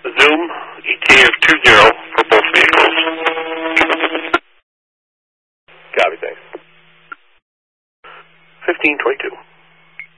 Zoom, ETA of 20 for both vehicles. Copy, thanks. 1522.